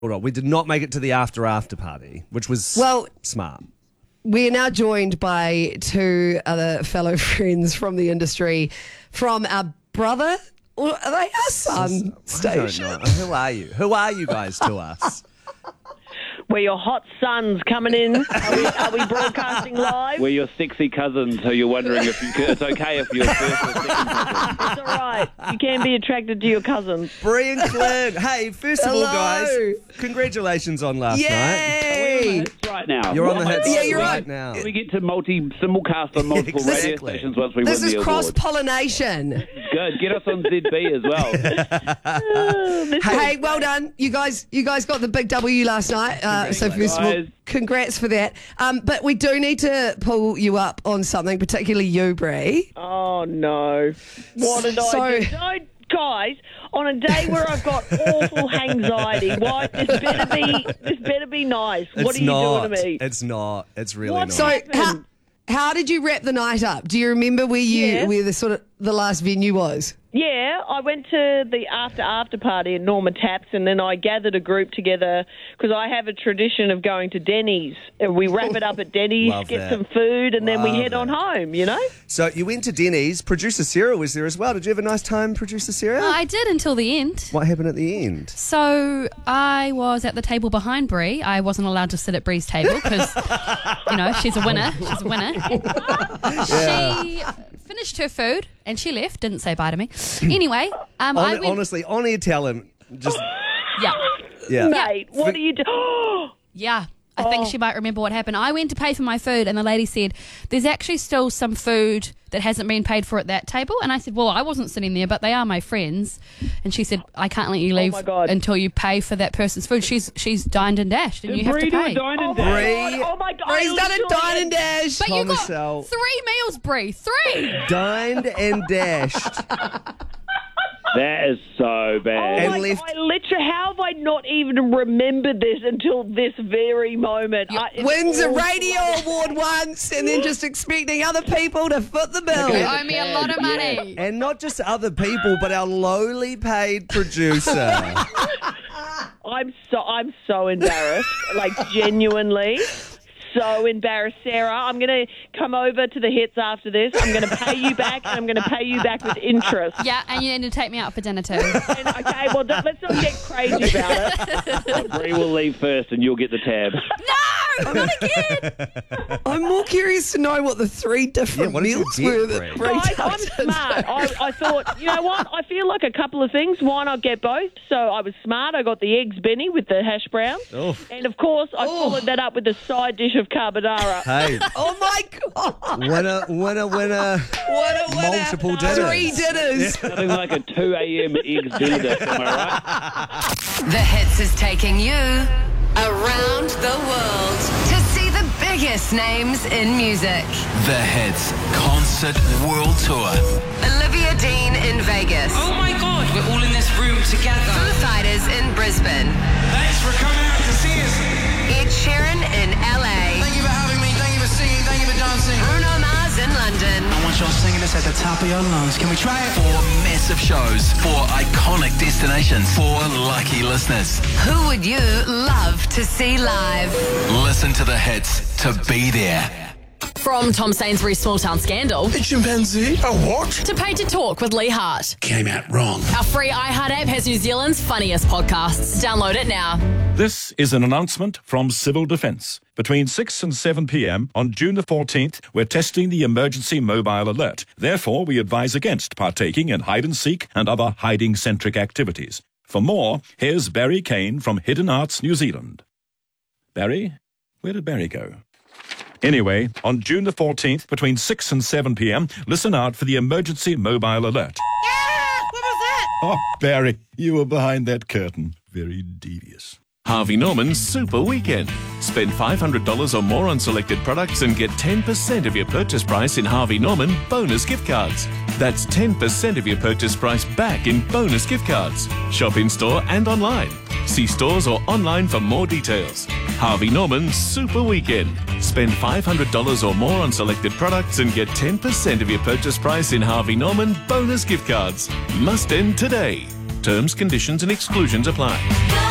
Hold on, we did not make it to the after party, which was smart. We are now joined by two other fellow friends from the industry, from our brother, or are they our son station? I don't know. Who are you? Who are you guys to us? We're your hot sons coming in. Are we broadcasting live? We're your sexy cousins who you're wondering if it's okay if you're first or second cousin. It's all right. You can be attracted to your cousins. Bree and Clint. Hey, first of all, guys, congratulations on last night. Yay! Right now. You're on the hits Yeah, you're right right. now. We get to simulcast on multiple radio stations once we This win is the award. cross-pollination. Good. Get us on ZB as well. Hey, well done. You guys got the big W last night. So first of all, Guys. congrats for that. But we do need to pull you up on something, particularly you, Bree. Oh, no. What did I do? Don't, guys, on a day where I've got awful anxiety, why? This better be nice. What are you doing to me? It's not. It's really What? not. So how did you wrap the night up? Do you remember where the sort of the last venue was? Yeah, I went to the after party at Norma Taps, and then I gathered a group together because I have a tradition of going to Denny's. We wrap it up at Denny's, Love get that. some food, and then we Love head on that. home, you know? So you went to Denny's. Producer Sarah was there as well. Did you have a nice time, Producer Sarah? I did until the end. What happened at the end? So I was at the table behind Bree. I wasn't allowed to sit at Bree's table because, she's a winner. She's a winner. She finished her food and she left. Didn't say bye to me. Anyway, I went... Honestly, on air talent, just... Yeah. Mate, what are you doing? Yeah. I think she might remember what happened. I went to pay for my food and the lady said, there's actually still some food that hasn't been paid for at that table. And I said, well, I wasn't sitting there, but they are my friends. And she said, I can't let you leave until you pay for that person's food. She's dined and dashed and you have to pay. Oh, my God. Bree's done a dine and dash. But you got Thomaselle. 3 meals, Bree. 3! Dined and dashed. That is so bad. And I left- literally, how have I not even remembered this until this very moment? Wins a radio award once and then just expecting other people to foot the bill. You owe me a lot of money. And not just other people, but our lowly paid producer. I'm so embarrassed, like genuinely. So embarrassed, Sarah. I'm going to come over to the hits after this. I'm going to pay you back, and I'm going to pay you back with interest. Yeah, and you need to take me out for dinner too. Okay, well, let's not get crazy about it. Bree will leave first and you'll get the tab. No, not again. I'm more curious to know what the 3 different what did you meals get, were Bree? that Bree Guys, I'm told us. smart. I thought, you know what? I feel like a couple of things. Why not get both? So I was smart. I got the eggs Benny with the hash browns. Oh. And, of course, I followed that up with a side dish of carbonara. Hey, Oh my God. winner. What a winner. Multiple dinners. 3 dinners. Nothing like a 2 a.m. eggs dinner, am I right? The Hits is taking you around the world to see the biggest names in music. The Hits Concert World Tour. Olivia Dean in Vegas. Oh my God, we're all in this room together. Foo Fighters in Brisbane. Thanks for coming out to see us. Ed Sheeran in LA. Thank you for having me. Thank you for singing. Thank you for dancing. Bruno Mars in London. I want y'all singing this at the top of your lungs. Can we try it? 4 massive shows, 4 iconic destinations, 4 lucky listeners. Who would you love to see live? Listen to the hits to be there. From Tom Sainsbury's Small Town Scandal A chimpanzee? A what? to Paid to Talk with Lee Hart. Came out wrong. Our free iHeart app has New Zealand's funniest podcasts. Download it now. This is an announcement from Civil Defence. Between 6 and 7 p.m. on June the 14th, we're testing the emergency mobile alert. Therefore, we advise against partaking in hide-and-seek and other hiding-centric activities. For more, here's Barry Kane from Hidden Arts New Zealand. Barry? Where did Barry go? Anyway, on June the 14th, between 6 and 7 p.m, listen out for the emergency mobile alert. What was that? Oh, Barry, you were behind that curtain. Very devious. Harvey Norman's Super Weekend. Spend $500 or more on selected products and get 10% of your purchase price in Harvey Norman bonus gift cards. That's 10% of your purchase price back in bonus gift cards. Shop in store and online. See stores or online for more details. Harvey Norman's Super Weekend. Spend $500 or more on selected products and get 10% of your purchase price in Harvey Norman bonus gift cards. Must end today. Terms, conditions and exclusions apply.